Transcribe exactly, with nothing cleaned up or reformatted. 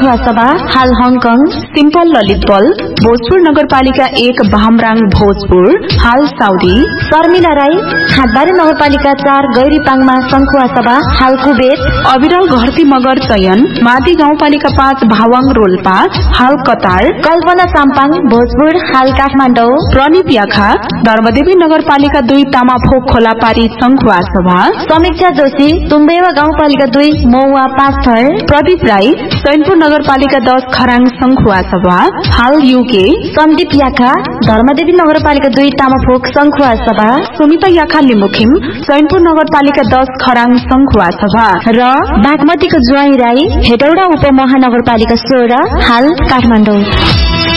संखुवा सभा हाल Hong Kong. Simple ललितपल Bhojpur नगरपालिका एक बामराङ भोजपुर हाल साउदी। शर्मिला राई हाटबारी नगरपालिका चार गैरीपाङमा संखुवा सभा हाल कुबेत। अविरल घरती मगर चयन मादी गाउँपालिका पाँच भावाङ रोल्पा हाल कतार। कल्पना साम्पाङ भोजपुर हाल काठमाडौँ। प्रणीत याखा धर्मदेवी नगरपालिका दुई तामाफोक खोलापारी संखुवा सभा। समीक्षा जोशी तुम्बेवा गाउँपालिका दुई मौवा पाँच थर। प्रदीप राई चैनपुर नगरपालिका दस खराङ संखुवा सभा हाल युके। सन्दीप याखा धर्मदेवी नगरपालिका दुई तामाफोक संखुवा सभा। सुमिता याखा लिमुखिम चैनपुर नगरपालिका दस खराङ संखुवा सभा। र बागमतीको ज्वाई राई हेटौडा उपमहानगरपालिका सोह्र हाल काठमाडौँ।